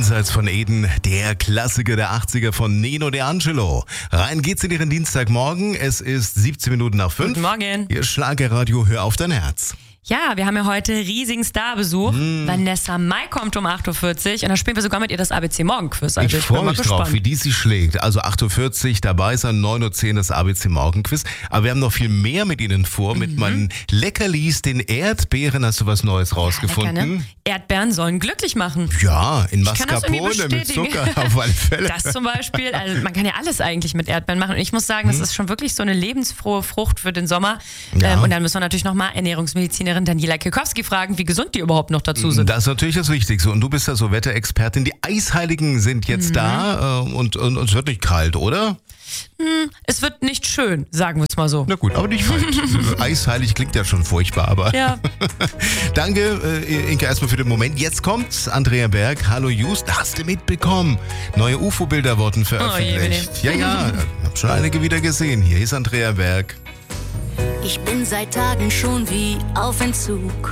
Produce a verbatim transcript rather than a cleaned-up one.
Jenseits von Eden, der Klassiker der achtziger von Nino D'Angelo. Rein geht's in Ihren Dienstagmorgen. Es ist siebzehn Minuten nach fünf. Guten Morgen. Ihr Schlagerradio, hör auf dein Herz. Ja, wir haben ja heute riesigen Starbesuch. Mm. Vanessa Mai kommt um acht Uhr vierzig und dann spielen wir sogar mit ihr das A B C Morgenquiz. Also ich ich freue bin mal mich gespannt. drauf, wie die sich schlägt. Also acht Uhr vierzig dabei sein, neun Uhr zehn das A B C Morgenquiz. Aber wir haben noch viel mehr mit Ihnen vor, mit mhm. meinen Leckerlis, den Erdbeeren. Hast du was Neues rausgefunden? Ja, lecker, ne? Erdbeeren sollen glücklich machen. Ja, in Mascarpone mit Zucker auf alle Fälle. Das zum Beispiel, also man kann ja alles eigentlich mit Erdbeeren machen. Und ich muss sagen, das ist schon wirklich so eine lebensfrohe Frucht für den Sommer. Ja. Ähm, und dann müssen wir natürlich nochmal Ernährungsmedizinerin Daniela Kikowski fragen, wie gesund die überhaupt noch dazu sind. Das ist natürlich das Wichtigste. Und du bist ja so Wetterexpertin. Die Eisheiligen sind jetzt mhm. da äh, und, und, und es wird nicht kalt, oder? Hm, es wird nicht schön, sagen wir es mal so. Na gut, aber nicht falsch. Eisheilig klingt ja schon furchtbar, aber... Ja. Danke, äh, Inke, erstmal für den Moment. Jetzt kommt Andrea Berg. Hallo Just, hast du mitbekommen? Neue U F O-Bilder wurden veröffentlicht. Oh, je, ja, ja, ich habe schon einige wieder gesehen. Hier ist Andrea Berg. Ich bin seit Tagen schon wie auf Entzug.